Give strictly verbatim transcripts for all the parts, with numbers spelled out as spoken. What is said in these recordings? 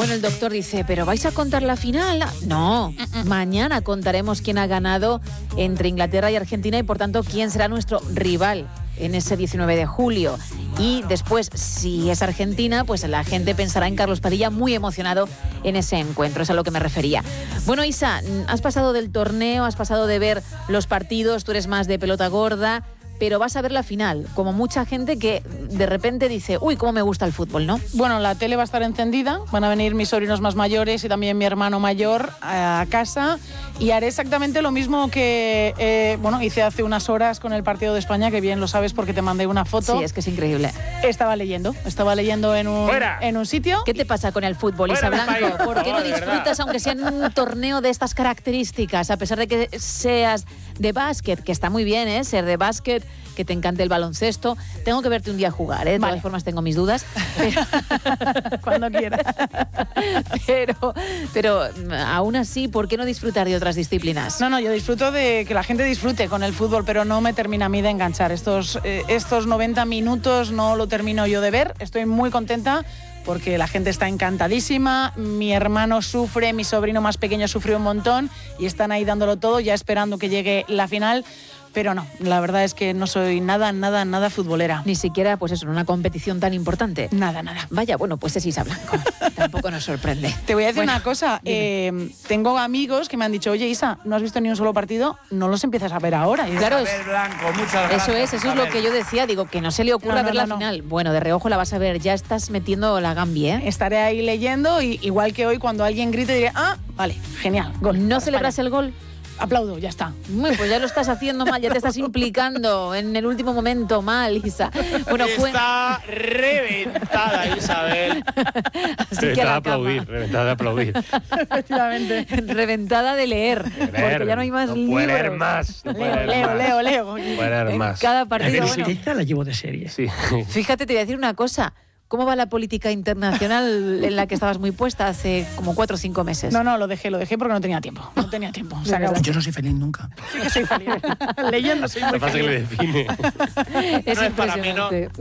Bueno, el doctor dice, ¿pero vais a contar la final? No, mañana contaremos quién ha ganado entre Inglaterra y Argentina y, por tanto, quién será nuestro rival en ese diecinueve de julio. Y después, si es Argentina, pues la gente pensará en Carlos Padilla muy emocionado en ese encuentro. Es a lo que me refería. Bueno, Isa, has pasado del torneo, has pasado de ver los partidos, tú eres más de pelota gorda, pero vas a ver la final, como mucha gente que de repente dice, uy, cómo me gusta el fútbol, ¿no? Bueno, la tele va a estar encendida, van a venir mis sobrinos más mayores y también mi hermano mayor a casa, y haré exactamente lo mismo que eh, bueno, hice hace unas horas con el partido de España, que bien lo sabes porque te mandé una foto. Sí, es que es increíble. Estaba leyendo, estaba leyendo en un, en un sitio. ¿Qué te pasa con el fútbol, Isa Blanco? ¿Por qué no disfrutas, aunque sea en un torneo de estas características, a pesar de que seas de básquet, que está muy bien, ¿eh? Ser de básquet, que te encante el baloncesto? Tengo que verte un día jugar, ¿eh? De vale. todas formas tengo mis dudas. Pero... Cuando quieras. pero, pero aún así, ¿por qué no disfrutar de otras disciplinas? No, no, yo disfruto de que la gente disfrute con el fútbol, pero no me termina a mí de enganchar. Estos, eh, estos noventa minutos no lo termino yo de ver. Estoy muy contenta porque la gente está encantadísima, mi hermano sufre, mi sobrino más pequeño sufrió un montón y están ahí dándolo todo, ya esperando que llegue la final. Pero no, la verdad es que no soy nada, nada, nada futbolera. Ni siquiera, pues eso, en una competición tan importante. Nada, nada. Vaya, bueno, pues es Isa Blanco. Tampoco nos sorprende. Te voy a decir bueno, una cosa. Eh, tengo amigos que me han dicho, oye, Isa, ¿no has visto ni un solo partido? No los empiezas a ver ahora. Y claro, es, Blanco, muchas gracias, eso es, eso es lo que yo decía. Digo, que no se le ocurra no, no, ver no, la no. final. Bueno, de reojo la vas a ver. Ya estás metiendo la gambi, ¿eh? Estaré ahí leyendo y igual que hoy, cuando alguien grite, diré, ah, vale, genial, gol. ¿No celebras el gol? Aplaudo, ya está. Muy, pues ya lo estás haciendo mal, ya te estás implicando en el último momento mal, Isa. Bueno, está cuen... reventada, Isabel. Así reventada que a la de aplaudir, cama. reventada de aplaudir. Efectivamente. Reventada de leer, Leer, porque ya no hay más no libros. puede leer más. No puede Leo, leer leo, más. leo, leo. No puede leer En más. cada partido, Sí. bueno. Esta la llevo de serie. Sí. Fíjate, te voy a decir una cosa. ¿Cómo va la política internacional en la que estabas muy puesta hace como cuatro o cinco meses? No, no, lo dejé, lo dejé porque no tenía tiempo. No tenía tiempo. Se acabó. Yo no soy feliz nunca. Sí que soy feliz. Leyendo soy muy La frase que le feliz. define. Es No es para mí, ¿no? impresionante.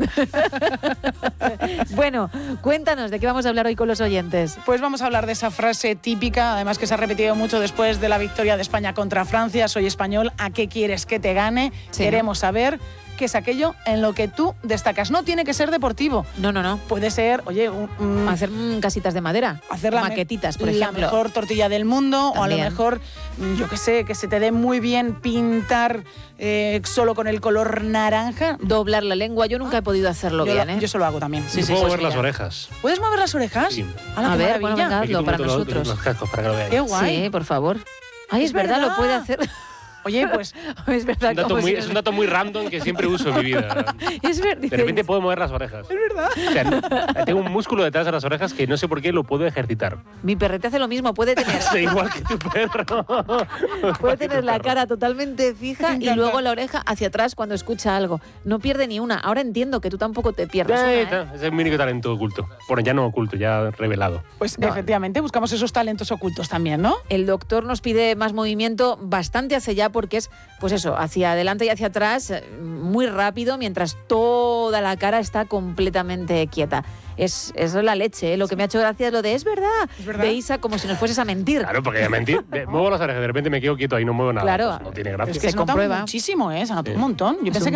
Bueno, cuéntanos de qué vamos a hablar hoy con los oyentes. Pues vamos a hablar de esa frase típica, además que se ha repetido mucho después de la victoria de España contra Francia. Soy español, ¿a qué quieres que te gane? Sí. Queremos saber qué es aquello en lo que tú destacas. No tiene que ser deportivo. No, no, no. Puede ser, oye, un, un, Hacer mm, casitas de madera, hacer la me- maquetitas, por la ejemplo. mejor tortilla del mundo, o a lo También. mejor, mm, yo qué sé, que se te dé muy bien pintar eh, solo con el color naranja. Doblar la lengua, yo nunca he podido hacerlo Yo, bien, lo, ¿eh? yo eso lo hago también. Sí, Sí, sí, puedo pues ver las mira. orejas. ¿Puedes mover las orejas? Sí. ¡Hala, A qué ver, bueno, maravilla! venga, Me quito hazlo un para momento los- nosotros. Los cascos para que lo vean. ¡Qué guay! Sí, por favor. Ay, es, Es verdad, verdad. lo puede hacer. Oye, pues Es verdad, Un dato como muy- si- es un dato muy random que siempre uso en mi vida. Es verdad. De repente puedo mover las orejas. Es verdad. O sea, no- tengo un músculo detrás de las orejas que no sé por qué lo puedo ejercitar. Mi perrete hace lo mismo, puede tener, Sí, igual que tu perro. puede tener la cara totalmente fija y luego la oreja hacia atrás cuando escucha algo. No pierde ni una. Ahora entiendo que tú tampoco te pierdas una, Ya ¿eh? está, es el único talento oculto. Bueno, ya no oculto, ya revelado. Pues No. efectivamente, buscamos esos talentos ocultos también, ¿no? El doctor nos pide más movimiento bastante hacia allá porque es, pues eso, hacia adelante y hacia atrás, eh, muy rápido, mientras toda la cara está completamente quieta. Es, es la leche, ¿eh? Lo que me ha hecho gracia es lo de es verdad, ¿Es verdad? de Isa, como si nos fueses a mentir. Claro, porque ya mentí. De- Muevo las orejas, de repente me quedo quieto ahí, no muevo nada. Claro. Pues no tiene gracia. Es Se que se nota comprueba. muchísimo, ¿eh? Se nota Sí. un montón. Yo Es pensé un que